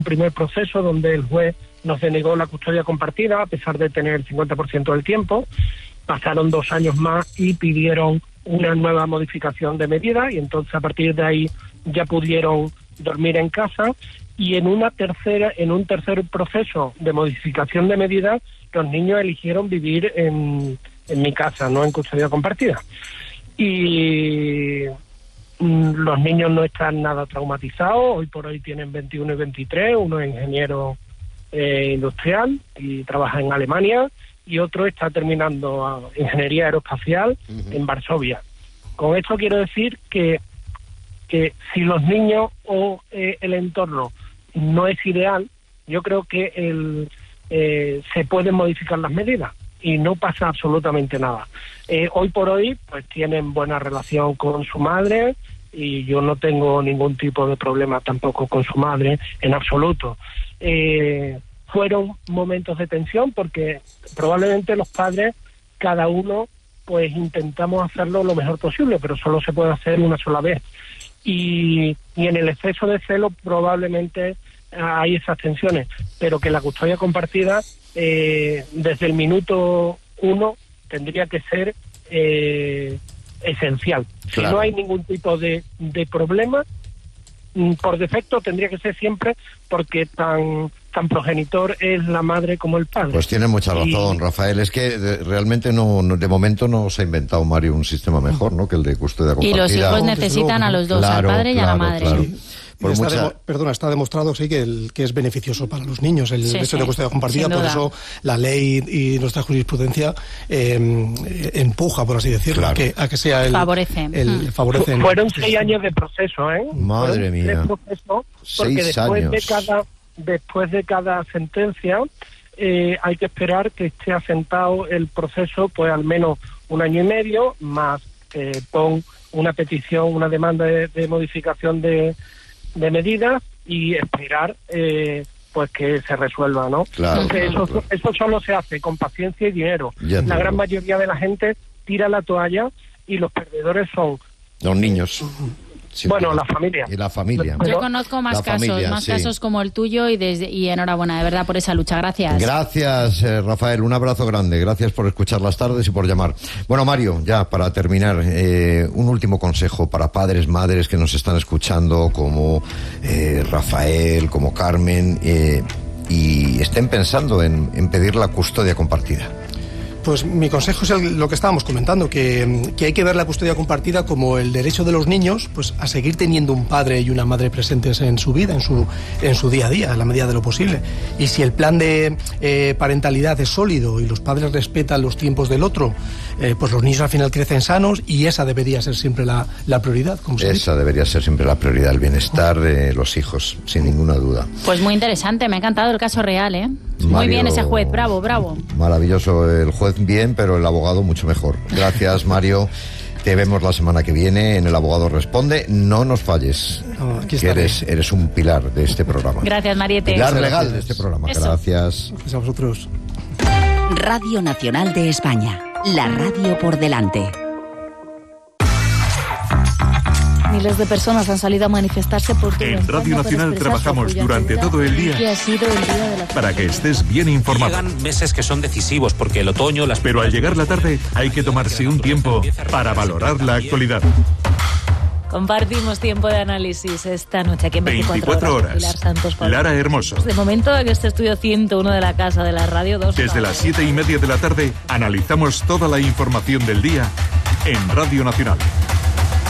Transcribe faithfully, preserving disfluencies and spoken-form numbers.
primer proceso donde el juez nos denegó la custodia compartida a pesar de tener el cincuenta por ciento del tiempo. Pasaron dos años más y pidieron una nueva modificación de medida y entonces a partir de ahí ya pudieron dormir en casa, y en una tercera en un tercer proceso de modificación de medidas los niños eligieron vivir en, en mi casa, no en custodia compartida. Y mm, los niños no están nada traumatizados, hoy por hoy tienen veintiuno y veintitrés, uno es ingeniero eh, industrial y trabaja en Alemania, y otro está terminando ingeniería aeroespacial uh-huh. en Varsovia. Con esto quiero decir que, que si los niños o eh, el entorno no es ideal, yo creo que el, eh, se pueden modificar las medidas y no pasa absolutamente nada. Eh, hoy por hoy pues tienen buena relación con su madre y yo no tengo ningún tipo de problema tampoco con su madre en absoluto. Eh, fueron momentos de tensión porque probablemente los padres, cada uno, pues intentamos hacerlo lo mejor posible, pero solo se puede hacer una sola vez. Y, y en el exceso de celo probablemente hay esas tensiones, pero que la custodia compartida eh, desde el minuto uno tendría que ser eh, esencial. Claro. Si no hay ningún tipo de, de problema, por defecto tendría que ser siempre, porque tan tan progenitor es la madre como el padre. Pues tiene mucha razón, y... Rafael. Es que de, realmente no, no, de momento no se ha inventado, Mario, un sistema mejor, ¿no?, que el de custodia compartida. Y los hijos necesitan a los dos, claro, al padre y claro, a la madre. Claro. Sí. Por está mucha... de, perdona, está demostrado sí que, el, que es beneficioso para los niños el sí, hecho sí. de custodia compartida, por eso la ley y nuestra jurisprudencia eh, empuja, por así decirlo, claro. a, que, a que sea el... Favorece. El, mm. favorece Fu- fueron seis años de proceso, ¿eh? Madre fueron mía. Proceso, porque seis después años. de cada después de cada sentencia eh, hay que esperar que esté asentado el proceso, pues al menos un año y medio, más eh, pon una petición, una demanda de, de modificación de, de medidas y esperar eh, pues que se resuelva, ¿no? Claro, Entonces, claro, eso, claro. eso solo se hace con paciencia y dinero. Ya la te gran digo. mayoría de la gente tira la toalla y los perdedores son los niños. Sí, bueno, la familia. Y la familia. Yo conozco más la casos, familia, más sí. casos como el tuyo y desde y enhorabuena, de verdad, por esa lucha. Gracias. Gracias, eh, Rafael. Un abrazo grande. Gracias por escuchar las tardes y por llamar. Bueno, Mario, ya para terminar, eh, un último consejo para padres, madres que nos están escuchando, como eh, Rafael, como Carmen, eh, y estén pensando en, en pedir la custodia compartida. Pues mi consejo es el, lo que estábamos comentando, que, que hay que ver la custodia compartida como el derecho de los niños pues a seguir teniendo un padre y una madre presentes en su vida, en su, en su día a día, en la medida de lo posible. Y si el plan de eh, parentalidad es sólido y los padres respetan los tiempos del otro, eh, pues los niños al final crecen sanos y esa debería ser siempre la, la prioridad. Como se esa dice. debería ser siempre la prioridad, el bienestar de los hijos, sin ninguna duda. Pues muy interesante, me ha encantado el caso real, ¿eh? Mario, muy bien ese juez, bravo, bravo. Maravilloso, el juez bien, pero el abogado mucho mejor. Gracias, Mario. Te vemos la semana que viene en El Abogado Responde. No nos falles, no, aquí que eres, eres un pilar de este programa. Gracias, Mariette. Pilar legal de este programa. Eso. Gracias. Gracias a vosotros. Radio Nacional de España, la radio por delante. Miles de personas han salido a manifestarse por todo En España Radio para Nacional expresar trabajamos su durante solidaridad todo el día que ha sido el día de la para que estés bien informado. Llegan meses que son decisivos porque el otoño, las... Pero al llegar la tarde hay que tomarse un tiempo para valorar la actualidad. Compartimos tiempo de análisis esta noche aquí en veinticuatro horas. Pilar Santos, Pablo. Lara Hermoso. De momento en este estudio ciento uno de la Casa de la Radio dos. Desde las siete y media de la tarde analizamos toda la información del día en Radio Nacional.